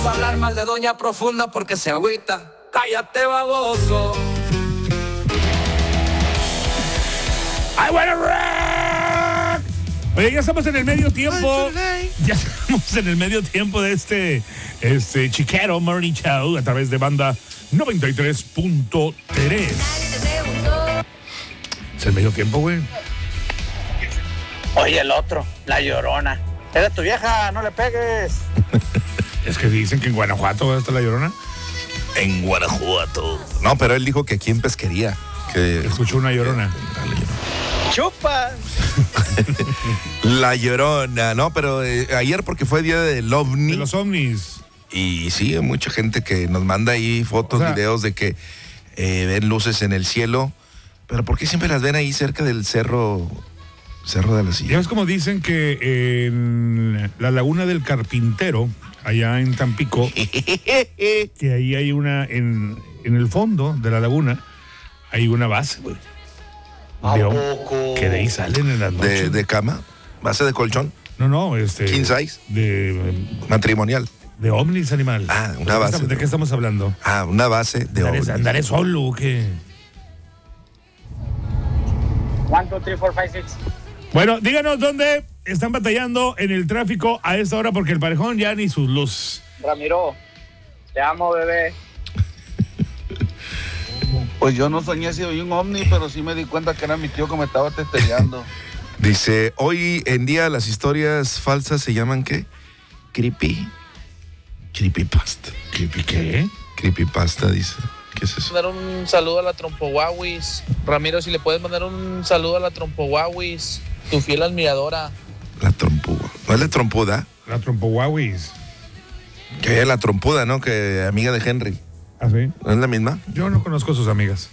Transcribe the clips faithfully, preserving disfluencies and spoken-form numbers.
Va a hablar mal de Doña Profunda porque se agüita. Cállate, baboso. I wanna rock. Oye, ya estamos en el medio tiempo. Ya estamos en el medio tiempo de este, este Chiquero Morning Show a través de Banda noventa y tres punto tres. Es el medio tiempo, güey. Oye, el otro, la Llorona. Era tu vieja, no le pegues. Es que dicen que en Guanajuato está la Llorona. En Guanajuato. No, pero él dijo que aquí en Pesquería. Que escuchó una Llorona. ¡Chupa! La Llorona. No, pero eh, ayer porque fue día del ovni. De los ovnis. Y sí, hay mucha gente que nos manda ahí fotos, o sea, videos de que eh, ven luces en el cielo. Pero ¿por qué siempre las ven ahí cerca del cerro, cerro de la Silla? Ya ves como dicen que en la Laguna del Carpintero, allá en Tampico, que ahí hay una, en, en el fondo de la laguna, hay una base, güey. Que de ahí salen en las noches. ¿De, de cama? ¿Base de colchón? No, no, este... ¿King size? De... Matrimonial. De ovnis, animal. Ah, una base. ¿De, de qué estamos hablando? Ah, una base de ¿Andaré, ovnis. ¿Andaré solo o qué? One, two, three, four, five, six. Bueno, díganos dónde están batallando en el tráfico a esta hora porque el parejón ya ni sus luz. Ramiro, te amo, bebé. Pues yo no soñé si oí un ovni, pero sí me di cuenta que era mi tío que me estaba testeando. Dice, hoy en día las historias falsas se llaman ¿qué? Creepy. Creepypasta. ¿Creepy qué? Creepypasta, dice. ¿Qué es eso? Mandar un saludo a la Trompohuahuis. Ramiro, si le puedes mandar un saludo a la Trompohuahuis, tu fiel admiradora. La trompuda. ¿No es la trompuda? La Trompohuahuis. Que es la trompuda, ¿no? Que amiga de Henry. ¿Ah, sí? ¿No es la misma? Yo no conozco a sus amigas.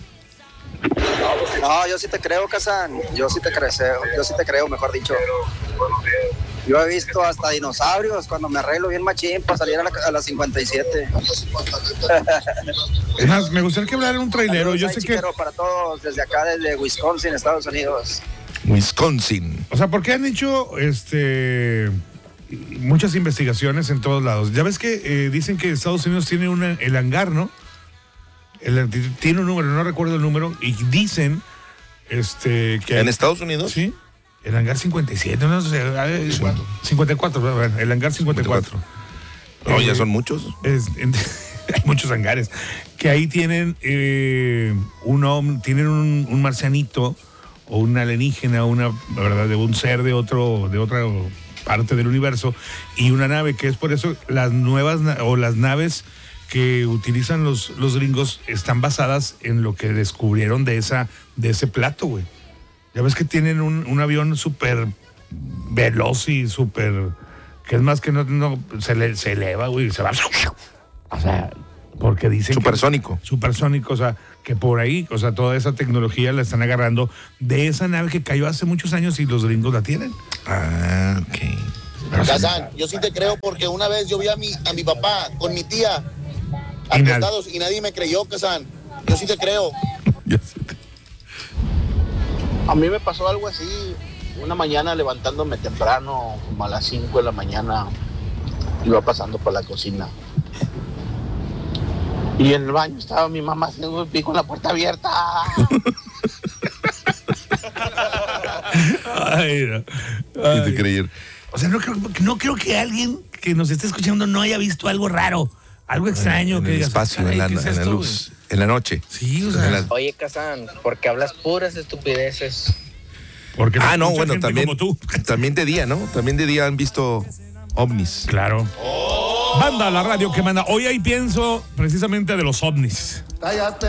No, yo sí te creo, Kazan. Yo sí te creo, yo sí te creo, mejor dicho. Yo he visto hasta dinosaurios cuando me arreglo bien machín para salir a la, a la cincuenta y siete. Es más, me gustaría que hablara un trailero. Yo sé que... para todos, desde acá, desde Wisconsin, Estados Unidos. Wisconsin. O sea, porque han hecho este muchas investigaciones en todos lados. Ya ves que eh, dicen que Estados Unidos tiene una, el hangar, ¿no? El, tiene un número, no recuerdo el número, y dicen este que... ¿En Estados Unidos? Sí. El hangar cincuenta y siete, no sé, cincuenta y cuatro, el hangar cincuenta y cuatro. No, eh, ya son muchos. Es, en, hay muchos hangares. Que ahí tienen, eh, un, tienen un, un marcianito o un alienígena, una, ¿verdad? De un ser de otro, de otra parte del universo y una nave, que es por eso las nuevas o las naves que utilizan los, los gringos están basadas en lo que descubrieron de, esa, de ese plato, güey. Ya ves que tienen un, un avión súper veloz y súper... que es más que no, no se, le, se eleva, güey, se va... O sea, porque dicen... Supersónico. Que, supersónico, o sea, que por ahí, o sea, toda esa tecnología la están agarrando de esa nave que cayó hace muchos años y los gringos la tienen. Ah, ok. Kazan, yo sí te creo porque una vez yo vi a mi, a mi papá con mi tía Y acostados y nadie me creyó, Kazan. Yo sí te creo. A mí me pasó algo así, una mañana levantándome temprano, como a las cinco de la mañana, iba pasando por la cocina. Y en el baño estaba mi mamá haciendo el pico con la puerta abierta. Ay, no. Ay. ¿Qué te creyeron? O sea, no creo, no creo que alguien que nos esté escuchando no haya visto algo raro, algo extraño. En que el digas, espacio, en la, ¿qué es en la esto, luz, en la noche. Sí, o sea. La... Oye, Kazan, porque hablas puras estupideces. Porque ah, no, bueno, también, como tú. también de día, ¿no? También de día han visto ovnis. Claro. Oh. Banda, la radio que manda. Hoy ahí pienso precisamente de los ovnis. Cállate.